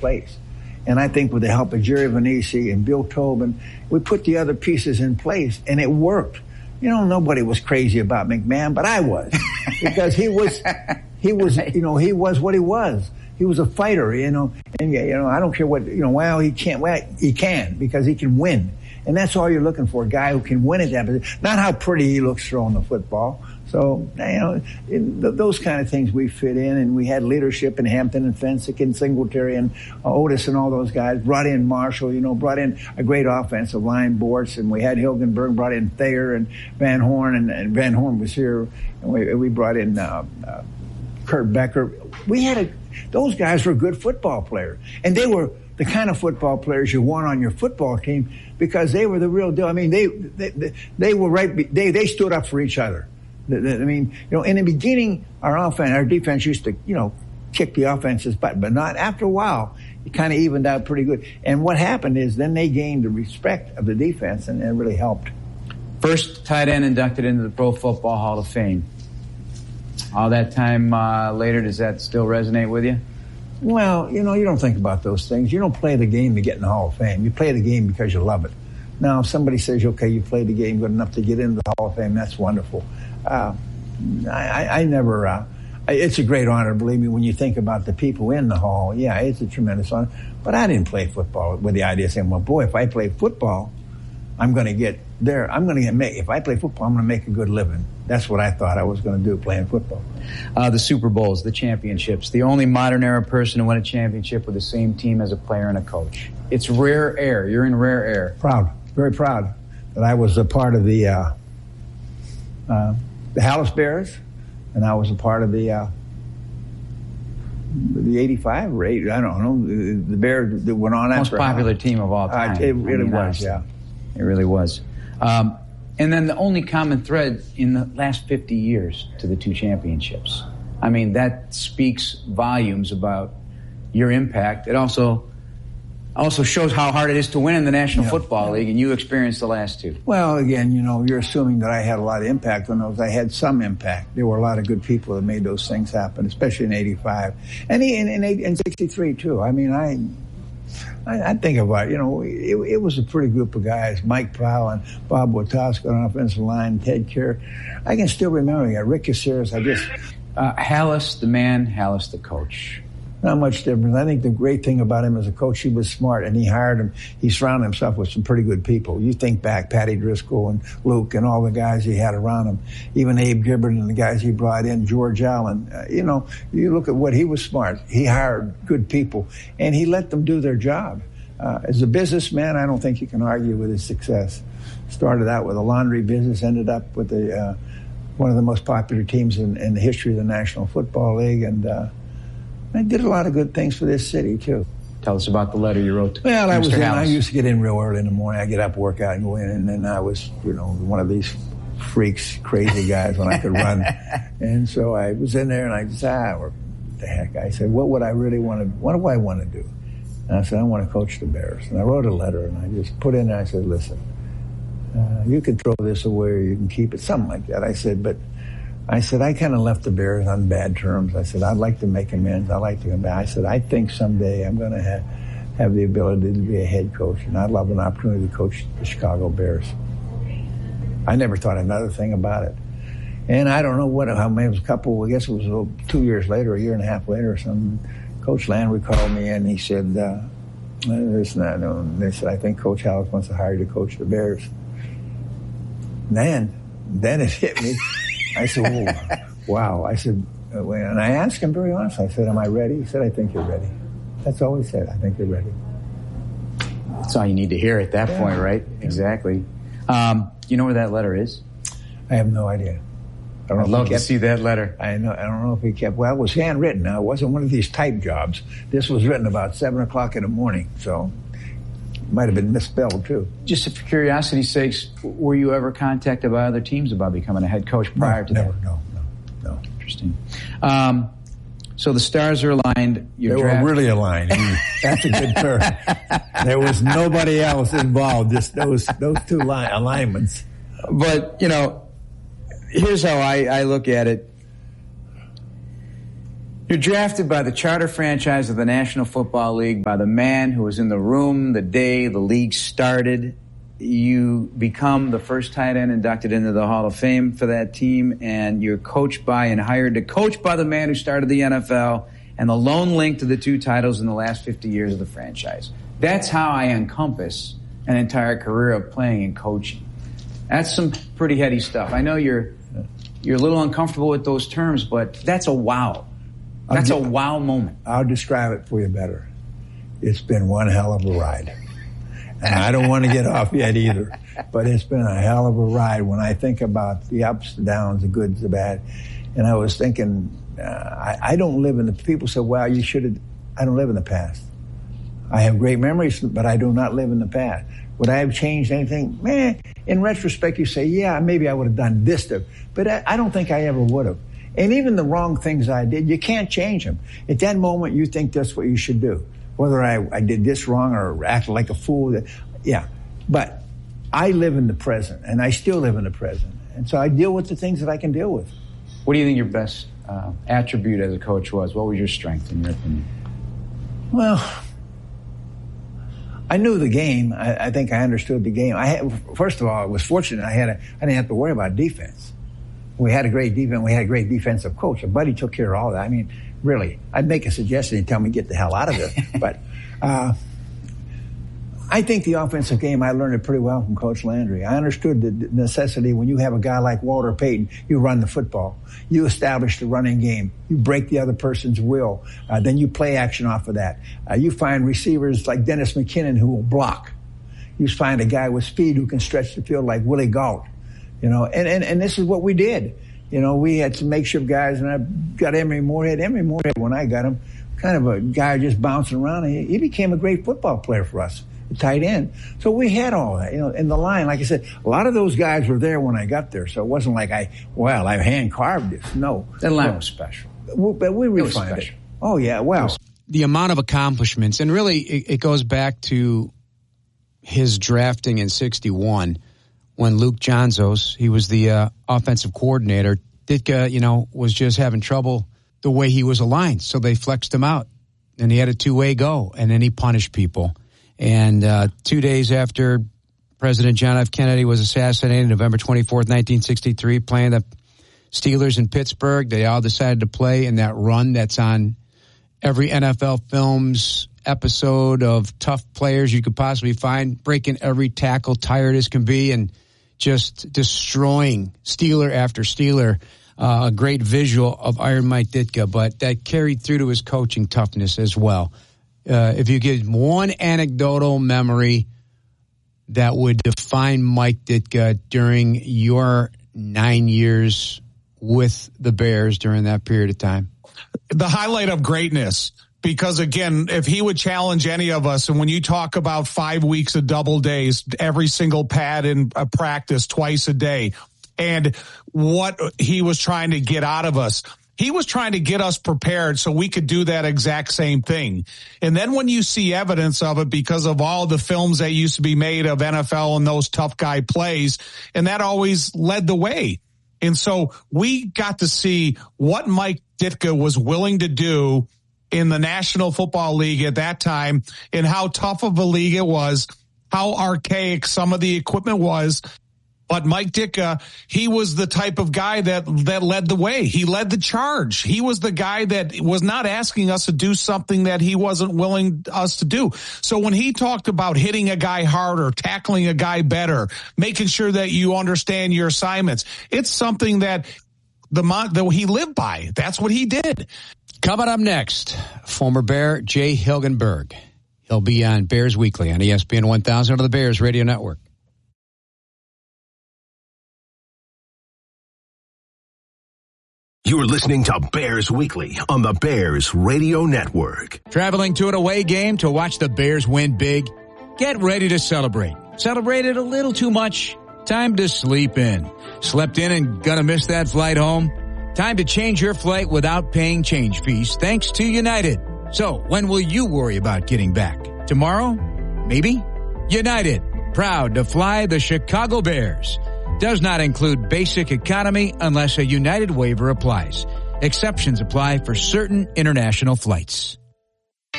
place. And I think with the help of Jerry Vanisi and Bill Tobin, we put the other pieces in place, and it worked. You know, nobody was crazy about McMahon, but I was. Because he was, you know, he was what he was. He was a fighter, you know, and, you know, I don't care what, you know, well, he can, because he can win. And that's all you're looking for, a guy who can win at that position. Not how pretty he looks throwing the football. So, you know, those kind of things we fit in, and we had leadership in Hampton and Fensick and Singletary and Otis and all those guys. Brought in Marshall, you know, brought in a great offensive line, Bortz, and we had Hilgenberg, brought in Thayer and Van Horn, and Van Horn was here. And we brought in Kurt Becker. Those guys were good football players, and they were the kind of football players you want on your football team because they were the real deal. I mean, they were right. They stood up for each other. I mean, you know, in the beginning, our defense used to, you know, kick the offense's butt, but not after a while. It kind of evened out pretty good. And what happened is then they gained the respect of the defense, and it really helped. First tight end inducted into the Pro Football Hall of Fame. All that time later, does that still resonate with you? Well, you know, you don't think about those things. You don't play the game to get in the Hall of Fame. You play the game because you love it. Now, if somebody says, okay, you played the game good enough to get into the Hall of Fame, that's wonderful. I never, it's a great honor, believe me, when you think about the people in the Hall. Yeah, it's a tremendous honor. But I didn't play football with the idea of saying, well, boy, if I play football, I'm going to get there. If I play football, I'm going to make a good living. That's what I thought I was going to do, playing football. The Super Bowls, the championships, the only modern era person to win a championship with the same team as a player and a coach. It's rare air. You're in rare air. Proud, very proud that I was a part of the Hallis Bears, and I was a part of the 85 or 80, I don't know, the Bears that went on after. Most popular team of all time. It really was, yeah. It really was. And then the only common thread in the last 50 years to the two championships. I mean, that speaks volumes about your impact. It also shows how hard it is to win in the National Football League, and you experienced the last two. Well, again, you know, you're assuming that I had a lot of impact on those. I had some impact. There were a lot of good people that made those things happen, especially in 85. And in 63, too. I mean, I think about it, you know, it was a pretty group of guys. Mike Plow and Bob Wataska on offensive line, Ted Kerr. I can still remember that. Rick Caceres, Hallis the man, Hallis the coach. Not much difference. I think the great thing about him as a coach, he was smart, and he surrounded himself with some pretty good people. You think back, Patty Driscoll and Luke and all the guys he had around him, even Abe Gibbard and the guys he brought in, George Allen. You know, you look at what he was smart. He hired good people, and he let them do their job. As a businessman, I don't think you can argue with his success. Started out with a laundry business, ended up with one of the most popular teams in the history of the National Football League, and I did a lot of good things for this city, too. Tell us about the letter you wrote to Well, Mr. Hallis. I used to get in real early in the morning. I get up, work out, and go in, and then I was, you know, one of these freaks, crazy guys when I could run. And so I was in there, and I said, what the heck? I said, what do I want to do? And I said, I want to coach the Bears. And I wrote a letter, and I just put in there, I said, listen, you can throw this away or you can keep it, something like that. I said, I kind of left the Bears on bad terms. I said, I'd like to make amends. I'd like to come back. I said, I think someday I'm going to have the ability to be a head coach, and I'd love an opportunity to coach the Chicago Bears. I never thought another thing about it. And I don't know how many, it was I guess it was 2 years later, a year and a half later or something, Coach Landry called me and he said, they said, I think Coach Hallis wants to hire you to coach the Bears. Then it hit me. I said, whoa, wow. I said, and I asked him very honestly. I said, am I ready? He said, I think you're ready. That's all he said. I think you're ready. That's all you need to hear at that point, right? Yeah. Exactly. You know where that letter is? I have no idea. I'd love to see that letter. I don't know if he kept. Well, it was handwritten. Now, it wasn't one of these type jobs. This was written about 7 o'clock in the morning, so it might have been misspelled too. Just for curiosity's sakes, were you ever contacted by other teams about becoming a head coach prior to that? No. Interesting. So the stars are aligned. They were really aligned. That's a good term. There was nobody else involved, just those two alignments. But, you know, here's how I look at it. You're drafted by the charter franchise of the National Football League, by the man who was in the room the day the league started. You become the first tight end inducted into the Hall of Fame for that team, and you're coached by and hired to coach by the man who started the NFL and the lone link to the 2 titles in the last 50 years of the franchise. That's how I encompass an entire career of playing and coaching. That's some pretty heady stuff. I know you're a little uncomfortable with those terms, but that's a wow. That's a wow moment. I'll describe it for you better. It's been one hell of a ride. And I don't want to get off yet either. But it's been a hell of a ride when I think about the ups, the downs, the good, the bad. And I was thinking, I don't live in the... People say, well, you should have... I don't live in the past. I have great memories, but I do not live in the past. Would I have changed anything? Man, in retrospect, you say, yeah, maybe I would have done this stuff. But I don't think I ever would have. And even the wrong things I did, you can't change them. At that moment, you think that's what you should do. Whether I did this wrong or acted like a fool. Yeah. But I live in the present, and I still live in the present. And so I deal with the things that I can deal with. What do you think your best attribute as a coach was? What was your strength, in your opinion? Well, I knew the game. I think I understood the game. First of all, I was fortunate. I didn't have to worry about defense. We had a great defense. We had a great defensive coach. A buddy took care of all that. I mean, really, I'd make a suggestion and tell me get the hell out of it. But I think the offensive game, I learned it pretty well from Coach Landry. I understood the necessity when you have a guy like Walter Payton, you run the football. You establish the running game. You break the other person's will. Then you play action off of that. You find receivers like Dennis McKinnon who will block. You find a guy with speed who can stretch the field like Willie Gault. You know, and this is what we did. You know, we had some makeshift guys, and I got Emory Moorhead. Emory Moorhead, when I got him, kind of a guy just bouncing around. He became a great football player for us, a tight end. So we had all that, you know, in the line. Like I said, a lot of those guys were there when I got there. So it wasn't like I hand carved this. No. That line was special. But we refined it. Oh, yeah, well. The amount of accomplishments, and really it goes back to his drafting in 1961. When Luke Jonzos, he was the offensive coordinator, Ditka, you know, was just having trouble the way he was aligned. So they flexed him out, and he had a two-way go, and then he punished people. And 2 days after President John F. Kennedy was assassinated, November 24th, 1963, playing the Steelers in Pittsburgh, they all decided to play in that run that's on every NFL Films episode of tough players you could possibly find, breaking every tackle, tired as can be, and just destroying Steeler after Steeler. A great visual of Iron Mike Ditka, but that carried through to his coaching toughness as well. If you give one anecdotal memory that would define Mike Ditka during your 9 years with the Bears during that period of time. The highlight of greatness. Because, again, if he would challenge any of us, and when you talk about 5 weeks of double days, every single pad in a practice twice a day, and what he was trying to get out of us, he was trying to get us prepared so we could do that exact same thing. And then when you see evidence of it because of all the films that used to be made of NFL and those tough guy plays, and that always led the way. And so we got to see what Mike Ditka was willing to do in the National Football League at that time, and how tough of a league it was, how archaic some of the equipment was. But Mike Ditka, he was the type of guy that led the way. He led the charge. He was the guy that was not asking us to do something that he wasn't willing us to do. So when he talked about hitting a guy harder, tackling a guy better, making sure that you understand your assignments, it's something that he lived by. That's what he did. Coming up next, former Bear Jay Hilgenberg. He'll be on Bears Weekly on ESPN 1000 on the Bears Radio Network. You're listening to Bears Weekly on the Bears Radio Network. Traveling to an away game to watch the Bears win big? Get ready to celebrate. Celebrated a little too much? Time to sleep in. Slept in and gonna miss that flight home? Time to change your flight without paying change fees thanks to United. So when will you worry about getting back? Tomorrow? Maybe? United, proud to fly the Chicago Bears. Does not include basic economy unless a United waiver applies. Exceptions apply for certain international flights.